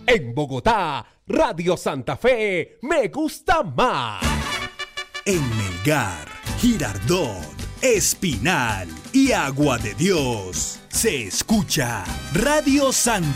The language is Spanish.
En Bogotá, Radio Santa Fe, me gusta más. En Melgar, Girardot, Espinal y Agua de Dios, se escucha Radio Santa